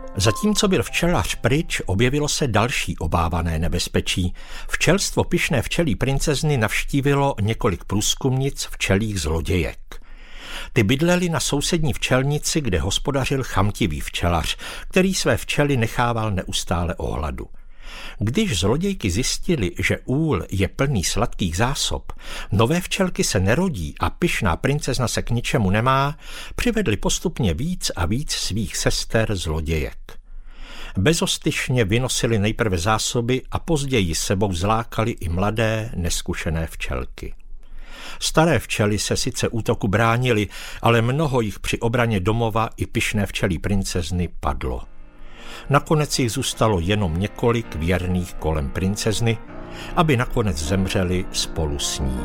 Zatímco byl včelař pryč, objevilo se další obávané nebezpečí. Včelstvo pyšné včelí princezny navštívilo několik průzkumnic včelích zlodějek. Ty bydlely na sousední včelnici, kde hospodařil chamtivý včelař, který své včely nechával neustále o hladu. Když zlodějky zjistili, že úl je plný sladkých zásob, nové včelky se nerodí a pyšná princezna se k ničemu nemá, přivedli postupně víc a víc svých sester zlodějek. Bezostyšně vynosili nejprve zásoby a později sebou zlákali i mladé, neskušené včelky. Staré včely se sice útoku bránily, ale mnoho jich při obraně domova i pyšné včelí princezny padlo. Nakonec jich zůstalo jenom několik věrných kolem princezny, aby nakonec zemřeli spolu s ní.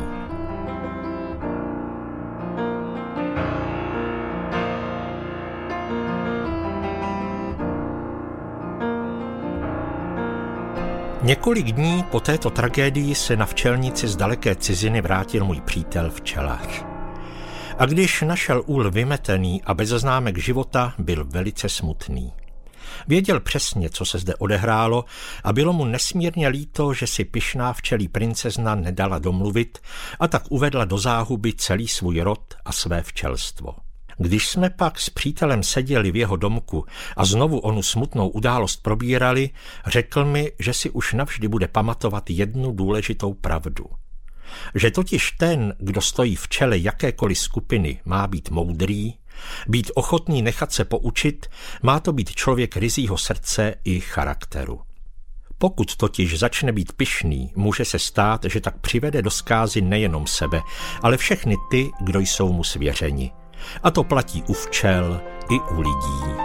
Několik dní po této tragédii se na včelnici z daleké ciziny vrátil můj přítel včelař. A když našel úl vymetený a bez známek života, byl velice smutný. Věděl přesně, co se zde odehrálo a bylo mu nesmírně líto, že si pyšná včelí princezna nedala domluvit a tak uvedla do záhuby celý svůj rod a své včelstvo. Když jsme pak s přítelem seděli v jeho domku a znovu onu smutnou událost probírali, řekl mi, že si už navždy bude pamatovat jednu důležitou pravdu. Že totiž ten, kdo stojí v čele jakékoliv skupiny, má být moudrý, být ochotný nechat se poučit, má to být člověk ryzího srdce i charakteru. Pokud totiž začne být pyšný, může se stát, že tak přivede do zkázy nejenom sebe, ale všechny ty, kdo jsou mu svěřeni. A to platí u včel i u lidí.